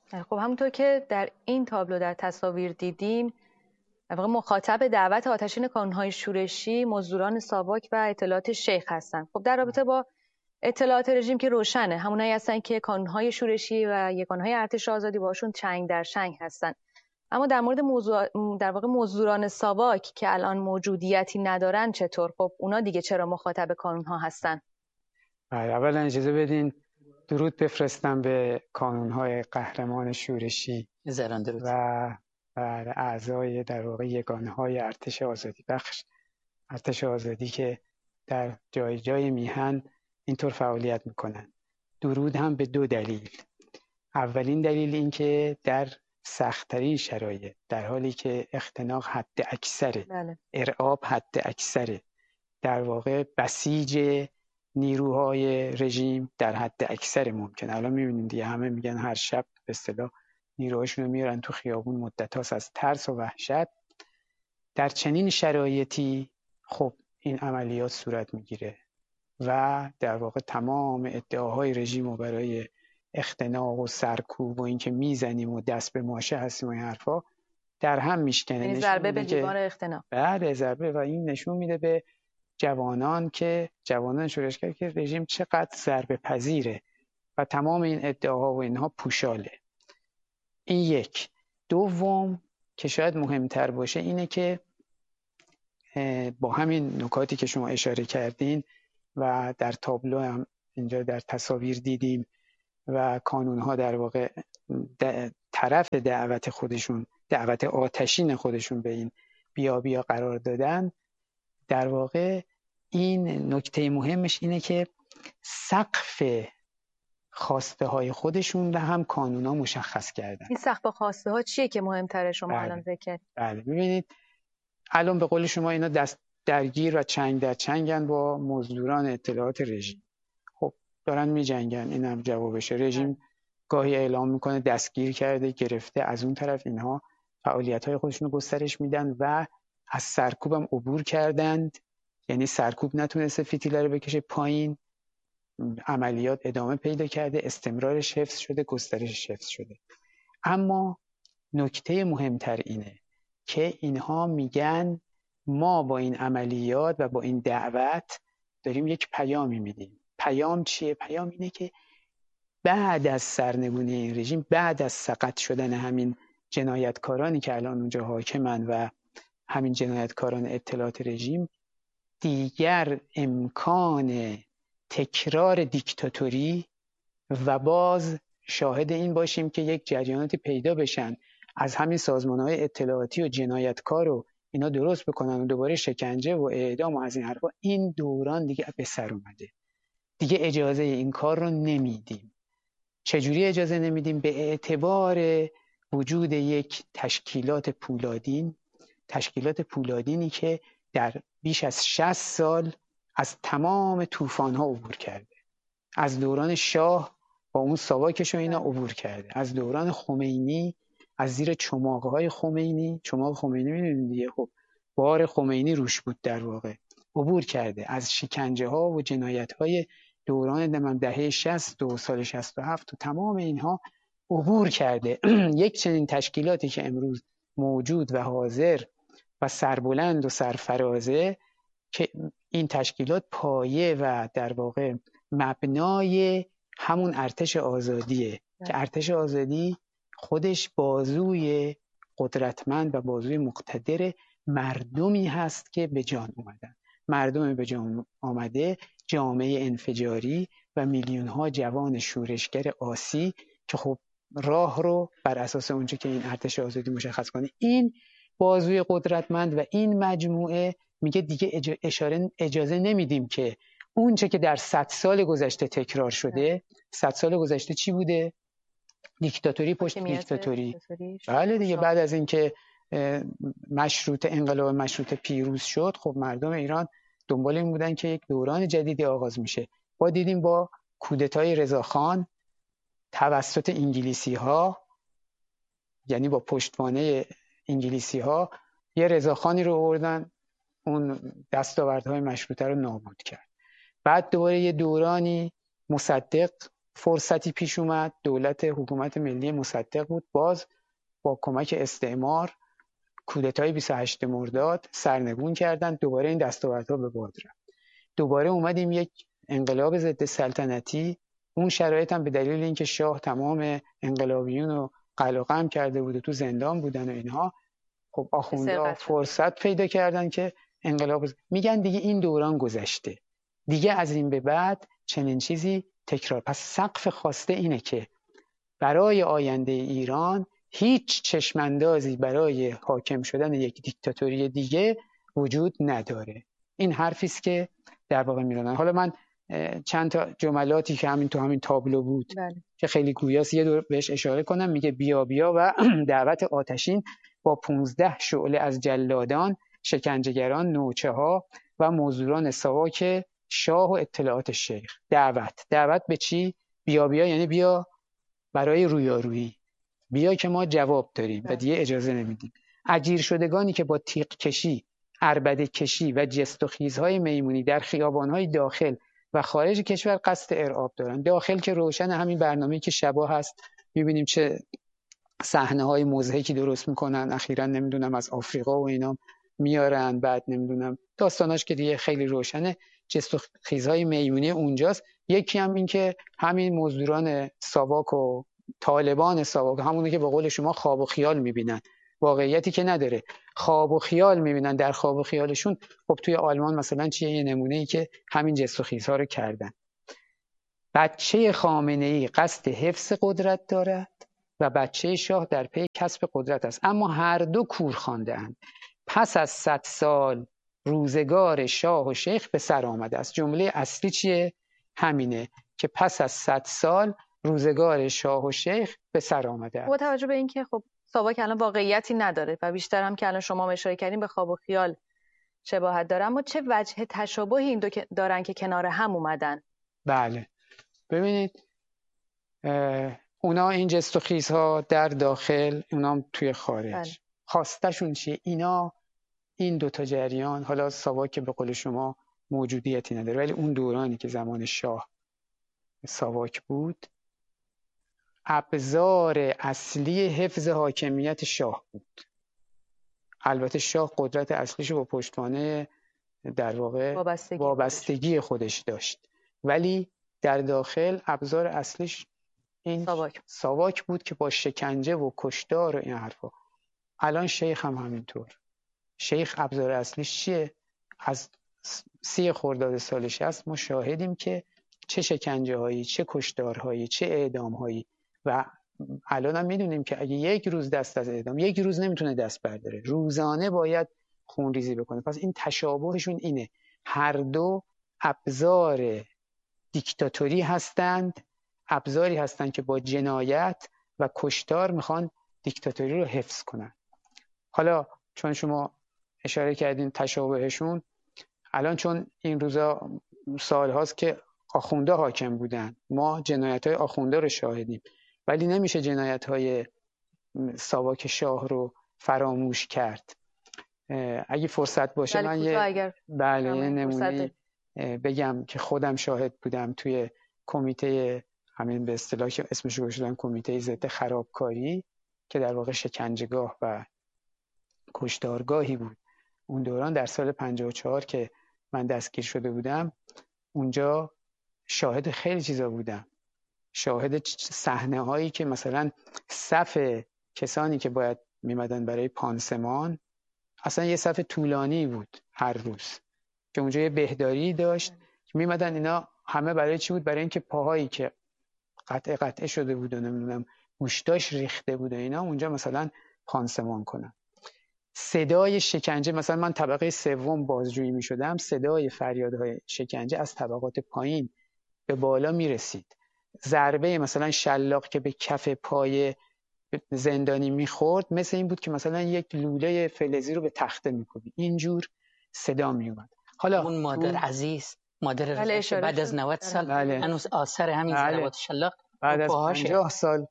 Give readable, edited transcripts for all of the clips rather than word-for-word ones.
خب همونطور که در این تابلو در تصاویر دیدیم، در واقع مخاطب دعوت آتشین کانون‌های شورشی مزدوران ساواک و اطلاعات شیخ هستند. خب در رابطه با اطلاعات رژیم که روشنه، همونایی هستن که کانون‌های شورشی و یگانهای ارتش آزادی باشون چنگ در چنگ هستن. اما در مورد در واقع مزدوران ساواک که الان موجودیتی ندارن چطور؟ خب اونا دیگه چرا مخاطب کانون‌ها هستن؟ اولا اجازه بدین درود بفرستم به کانون‌های قهرمان شورشی و اعضای در واقع یگانه‌های ارتش آزادی بخش، ارتش آزادی که در جای جای میهن اینطور فعالیت میکنن. درود هم به دو دلیل. اولین دلیل این که در سخت‌ترین شرایط، در حالی که اختناق حد اکثره، ارعاب حد اکثره، در واقع بسیج نیروهای رژیم در حد اکثر ممکن. الان میبینیم دیگه همه میگن هر شب به اصطلاح نیروهاشون رو میارن تو خیابون مدت هاست از ترس و وحشت. در چنین شرایطی خب این عملیات صورت میگیره و در واقع تمام ادعاهای رژیم رو برای اختناق و سرکوب و اینکه میزنیم و دست به ماشه هستیم و این حرفا در هم میشکنه. یعنی ضربه به دیوار اختناق. بله، ضربه. و این نشون میده به جوانان شورشگر که رژیم چقدر ضربه پذیره و تمام این ادعاها و اینها پوشاله. این یک. دوم که شاید مهمتر باشه اینه که با همین نکاتی که شما اشاره کردین و در تابلو هم اینجا در تصاویر دیدیم و کانونها در واقع طرف دعوت آتشین خودشون به این بیا قرار دادن، در واقع این نکته مهمش اینه که سقف خواسته های خودشون رو هم کانونا مشخص کردن. این سقف خواسته ها چیه که مهمتره شما الان ذکر کردید؟ بله، ببینید الان به قول شما اینا دست درگیر و چنگ در چنگن با مزدوران اطلاعات رژیم. خب دارن می جنگن، این هم جوابشه. رژیم گاهی اعلام میکنه دستگیر کرده، گرفته، از اون طرف اینها فعالیت های خودشون رو گسترش میدن و از سرکوب هم عبور کردند. یعنی سرکوب نتونسته فتیله رو بکشه پایین، عملیات ادامه پیدا کرده، استمرارش حفظ شده، گسترشش حفظ شده. اما نکته مهمتر اینه که اینها میگن ما با این عملیات و با این دعوت داریم یک پیامی میدیم. پیام چیه؟ پیام اینه که بعد از سرنگونی این رژیم، بعد از سقط شدن همین جنایتکارانی که الان اونجا حاکمن و همین جنایتکاران اطلاعات رژیم، دیگر امکان تکرار دیکتاتوری و باز شاهد این باشیم که یک جریاناتی پیدا بشن از همین سازمان‌های اطلاعاتی و جنایتکار رو اینا درست بکنن و دوباره شکنجه و اعدام و از این حرفا. این دوران دیگه به سر اومده، دیگه اجازه این کار رو نمیدیم. چجوری اجازه نمیدیم؟ به اعتبار وجود یک تشکیلات پولادینی که در بیش از 60 سال از تمام طوفان‌ها عبور کرده. از دوران شاه با اون ساواکش و اینا عبور کرده. از دوران خمینی، از زیر چماقهای خمینی، چماق خمینی می‌دونید دیگه، خب بار خمینی روش بود، در واقع عبور کرده. از شکنجه‌ها و جنایت‌های دوران دهه 60 و سال 67 و تمام اینها عبور کرده. یک چنین تشکیلاتی که امروز موجود و حاضر و سربلند و سرفرازه، که این تشکیلات پایه و در واقع مبنای همون ارتش آزادیه که ارتش آزادی خودش بازوی قدرتمند و بازوی مقتدر مردمی هست که به جان اومدن. مردم به جان آمده، جامعه انفجاری و میلیون ها جوان شورشگر آسی که خب راه رو بر اساس اونچه که این ارتش آزادی مشخص کنه، این بازوی قدرتمند و این مجموعه میگه دیگه اجازه نمیدیم که اون چه که در 100 سال گذشته تکرار شده. 100 سال گذشته چی بوده؟ دیکتاتوری پشت دیکتاتوری. بله دیگه، بعد از اینکه انقلاب مشروطه پیروز شد، خب مردم ایران دنبال این بودن که یک دوران جدیدی آغاز میشه. با دیدیم با کودتای رضاخان توسط انگلیسی‌ها، یعنی با پشتوانه انگلیسی‌ها، یه رضاخانی رو آوردن، اون دستاوردهای مشروطه رو نابود کرد. بعد دوباره یه دورانی مصدق فرصتی پیش اومد، دولت حکومت ملی مصدق بود، باز با کمک استعمار کودتای 28 مرداد سرنگون کردن، دوباره این دستاوردها به باد رفت. دوباره اومدیم یک انقلاب ضد سلطنتی، اون شرایط هم به دلیل اینکه شاه تمام انقلابیون رو قلقم کرده بود و تو زندان بودن و اینها، خب آخوندها فرصت پیدا کردن که انقلاب میگن دیگه این دوران گذشته، دیگه از این به بعد چنین چیزی تکرار. پس سقف خواسته اینه که برای آینده ایران هیچ چشماندازی برای حاکم شدن یک دیکتاتوری دیگه وجود نداره. این حرفی است که در واقع میزنن. حالا من چند تا جملاتی که همین تو همین تابلو بود که خیلی گویاست یه دور بهش اشاره کنم. میگه بیا بیا و دعوت آتشین با 15 شعله از جلادان، شکنجهگران، نوچه ها و مزدوران ساواک شاه و اطلاعات شیخ. دعوت به چی؟ بیا بیا یعنی بیا برای رویارویی، بیا که ما جواب داریم و دیگه اجازه نمیدیم. اجیر شدگانی که با تیغ کشی، عربده کشی و جست و خیزهای میمونی در خیابانهای داخل و خارج کشور قصد ارعاب دارن. داخل که روشن، همین برنامه‌ای که شبا هست میبینیم چه صحنه‌های مضحکی درست میکنن. اخیراً نمیدونم از آفریقا و اینا میارن، بعد نمیدونم داستاناش که دیگه خیلی روشنه، جست و خیزهای میمونی اونجاست. یکی هم این که همین مزدوران ساواک و طالبان ساواک، همونه که به قول شما خواب و خیال میبینن، واقعیتی که نداره، خواب و خیال میبینن. در خواب و خیالشون خب توی آلمان مثلا چیه؟ یه نمونه‌ای که همین جست و خیزها رو کردن. بچه خامنه‌ای قصد حفظ قدرت دارد و بچه شاه در پی کسب قدرت است، اما هر دو کور خوانده‌اند. پس از 100 سال روزگار شاه و شیخ به سر آمده است. جمله اصلی چیه؟ همینه که پس از 100 سال روزگار شاه و شیخ به سر آمده است. با توجه به اینکه خب ساواک الان واقعیتی نداره و بیشتر هم که الان شما اشاره کردین به خواب و خیال شباهت داره، اما چه وجه تشابهی این دو دارن که کنار هم اومدن؟ بله ببینید، اونا این جست و خیزها در داخل، اونا توی خارج. خواستشون چیه؟ اینا این دوتا جریان، حالا ساواک به قول شما موجودیتی نداره، ولی اون دورانی که زمان شاه ساواک بود ابزار اصلی حفظ حاکمیت شاه بود. البته شاه قدرت اصلیشو با پشتوانه در واقع وابستگی خودش داشت، ولی در داخل ابزار اصلیش این ساواک بود که با شکنجه و کشتار و این حرفا. الان شیخ هم همینطور. شیخ ابزار اصلیش چیه؟ از 30 خرداد سال 60 ما شاهدیم که چه شکنجه هایی، چه کشتارهایی، چه اعدام هایی، و الان هم میدونیم که اگه یک روز دست از اعدام، یک روز نمیتونه دست برداره، روزانه باید خونریزی بکنه. پس این تشابهشون اینه، هر دو ابزار دیکتاتوری هستند، ابزاری هستند که با جنایت و کشتار میخوان دیکتاتوری رو حفظ کنن. حالا چون شما اشاره کردین تشابهشون، الان چون این روزا سال هاست که آخونده حاکم بودن، ما جنایت های آخونده رو شاهدیم، ولی نمیشه جنایت های ساواک شاه رو فراموش کرد. اگه فرصت باشه من یه نمونه بگم که خودم شاهد بودم توی کمیته، همین به اصطلاح که اسمش رو گذاشتن کمیته ضد خرابکاری، که در واقع شکنجهگاه و کشتارگاهی بود. اون دوران در سال 54 که من دستگیر شده بودم، اونجا شاهد خیلی چیزا بودم. شاهد صحنه هایی که مثلا صف کسانی که باید میمدن برای پانسمان، اصلا یه صف طولانی بود هر روز، که اونجا یه بهداری داشت که میمدن اینا همه برای چی بود؟ برای اینکه پاهایی که قطعه شده بود و نمیدونم گوشتاش ریخته بود اینا اونجا مثلا پانسمان کنن. صدای شکنجه، مثلا من طبقه سوم بازجویی می شدم، صدای فریادهای شکنجه از طبقات پایین به بالا می رسید. ضربه مثلا شلاق که به کف پای زندانی می خورد مثل این بود که مثلا یک لوله فلزی رو به تخته می کوبید. اینجور صدا می اومد. حالا اون مادر عزیز، مادر رضا بعد از 90 سال هنوز آثار همین ضربات شلاق بعد از 50 سال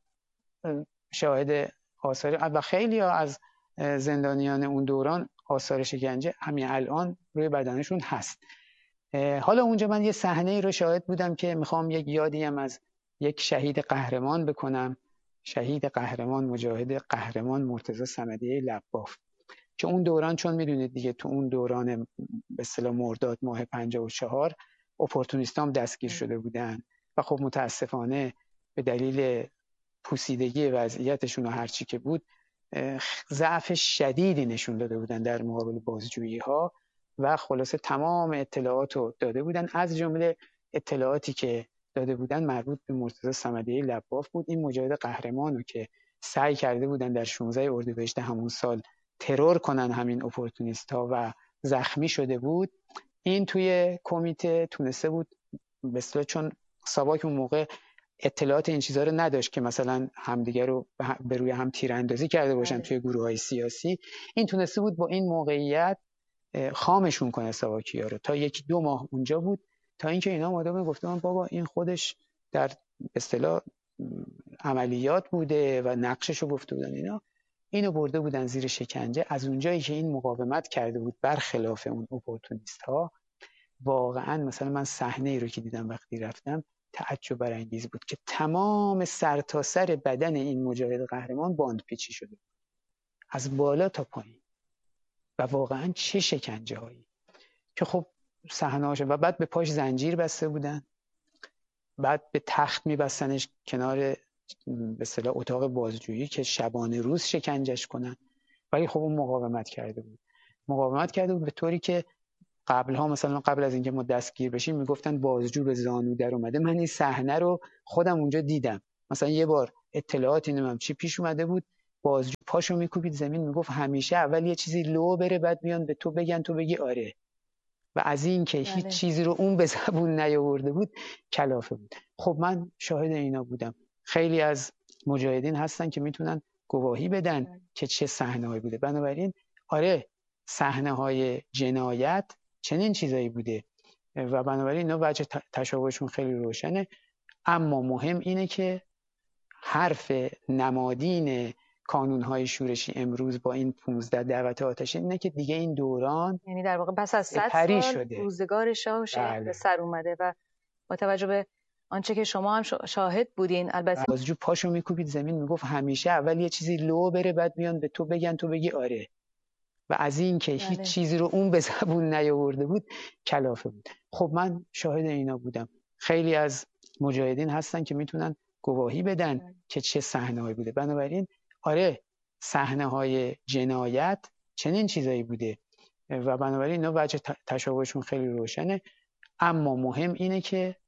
شاهد آثار، و خیلی ها از زندانیان اون دوران آثار شکنجه همین الان روی بدنشون هست. حالا اونجا من یه صحنه ای رو شاهد بودم که میخوام یک یادی هم از یک شهید قهرمان بکنم، شهید قهرمان، مجاهد قهرمان مرتضی صمدی لباف. که اون دوران چون میدونید دیگه، تو اون دوران به اصطلاح مرداد ماه 54 اپورتونیستا هم دستگیر شده بودن و خب متاسفانه به دلیل پوسیدگی وضعیتشون و هرچی که بود ضعف شدیدی نشون داده بودن در مقابل بازجویی ها و خلاصه تمام اطلاعات رو داده بودن، از جمله اطلاعاتی که داده بودن مربوط به مرتضی صمدی لباف بود. این مجاهد قهرمان رو که سعی کرده بودن در 16 اردیبهشت همون سال ترور کنن همین اپورتونیست ها و زخمی شده بود، این توی کمیته تونسته بود به اصطلاح، چون ساواک اون موقع اطلاعات این چیزها رو نداشت که مثلا همدیگه رو به روی هم تیراندازی کرده باشن توی گروه‌های سیاسی، این تونسته بود با این موقعیت خامشون کنه ساواکی‌ها رو. تا 1-2 ماه اونجا بود تا اینکه اینا اومدن گفتن بابا این خودش در اصطلاح عملیات بوده و نقششو گفته بودن، اینا اینو برده بودن زیر شکنجه. از اونجایی که این مقاومت کرده بود برخلاف اون اپورتونیست ها، واقعا مثلا من صحنه ای رو که دیدم وقتی رفتم تعجب برانگیز بود که تمام سرتاسر بدن این مجاهد قهرمان باندپیچی شده از بالا تا پایین و واقعا چه شکنجه هایی که خب صحنه‌اش. و بعد به پاش زنجیر بسته بودن، بعد به تخت میبستنش کنار به اصطلاح اتاق بازجویی که شبانه روز شکنجش کنن. ولی خب اون مقاومت کرده بود به طوری که قبل از اینکه ما دستگیر بشیم میگفتن بازجو به زانو در اومده. من این صحنه رو خودم اونجا دیدم. مثلا یه بار اطلاعاتی نمیدونم چی پیش اومده بود، بازجو پاشو میکوبید زمین، میگفت همیشه اول یه چیزی لو بره بعد بیان به تو بگن تو بگی آره. و از این که هیچ چیزی رو اون به زبون نیاورده بود کلافه بود. خب من شاهد اینا بودم. خیلی از مجاهدین هستن که میتونن گواهی بدن که چه صحنه‌هایی بوده. بنابراین آره، صحنه‌های جنایت چنین چیزایی بوده و بنابراین اینا وجه تشابهشون خیلی روشنه. اما مهم اینه که حرف نمادین کانون‌های شورشی امروز با این 15 دعوت آتشین اینه که دیگه این دوران، یعنی در واقع پس از 100 سال شده. روزگار شاه و شیخ به سر اومده و با توجه به آنچه که شما هم شاهد بودین، البته بازجو پاشو میکوبید زمین، میگفت همیشه اول یه چیزی لو بره بعد بیان به تو بگن تو بگی آره. و از این که هیچ چیزی رو اون به زبون نیاورده بود کلافه بود. خب من شاهد اینا بودم. خیلی از مجاهدین هستن که میتونن گواهی بدن که چه صحنه‌هایی بوده. بنابراین آره، صحنه‌های جنایت چنین چیزایی بوده و بنابراین اینا وجه تشابهشون خیلی روشنه. اما مهم اینه که